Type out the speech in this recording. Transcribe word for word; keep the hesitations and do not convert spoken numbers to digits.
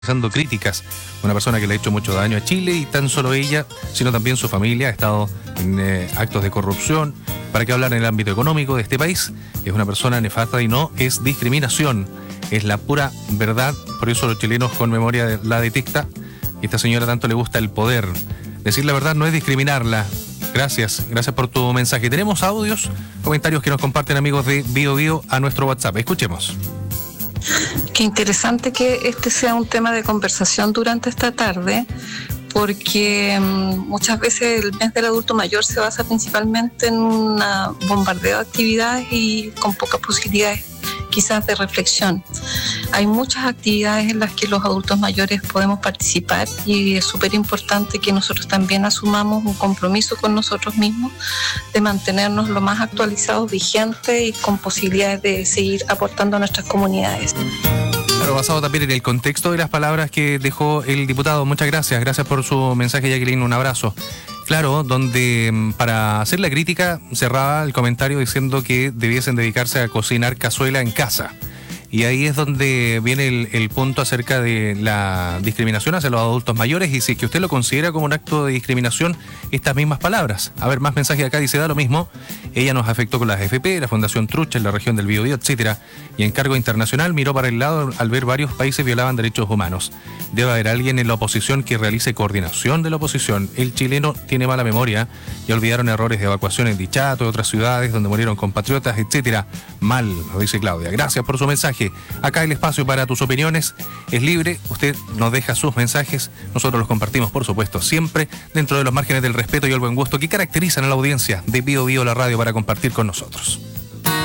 Realizando críticas, una persona que le ha hecho mucho daño a Chile y tan solo ella, sino también su familia ha estado en eh, actos de corrupción. ¿Para qué hablar en el ámbito económico de este país? Es una persona nefasta y no es discriminación, es la pura verdad. Por eso los chilenos con memoria la detecta y a esta señora tanto le gusta el poder. Decir la verdad no es discriminarla. Gracias, gracias por tu mensaje. Tenemos audios, comentarios que nos comparten amigos de Bio Bio a nuestro WhatsApp. Escuchemos. Qué interesante que este sea un tema de conversación durante esta tarde, porque um, muchas veces el mes del adulto mayor se basa principalmente en un bombardeo de actividades y con pocas posibilidades quizás de reflexión. Hay muchas actividades en las que los adultos mayores podemos participar y es súper importante que nosotros también asumamos un compromiso con nosotros mismos de mantenernos lo más actualizados, vigentes y con posibilidades de seguir aportando a nuestras comunidades. Claro, basado también en el contexto de las palabras que dejó el diputado. Muchas gracias, gracias por su mensaje, Jacqueline, un abrazo. Claro, donde para hacer la crítica cerraba el comentario diciendo que debiesen dedicarse a cocinar cazuela en casa. Y ahí es donde viene el, el punto acerca de la discriminación hacia los adultos mayores y si es que usted lo considera como un acto de discriminación, estas mismas palabras. A ver, más mensajes acá, dice, da lo mismo. Ella nos afectó con las A F P, la Fundación Trucha en la región del Biobío, etcétera. Y en cargo internacional miró para el lado al ver varios países violaban derechos humanos. Debe haber alguien en la oposición que realice coordinación de la oposición. El chileno tiene mala memoria y olvidaron errores de evacuación en Dichato, otras ciudades donde murieron compatriotas, etcétera. Mal, lo dice Claudia. Gracias por su mensaje. Acá el espacio para tus opiniones es libre, usted nos deja sus mensajes, nosotros los compartimos por supuesto siempre dentro de los márgenes del respeto y el buen gusto que caracterizan a la audiencia de Bio Bio la radio para compartir con nosotros.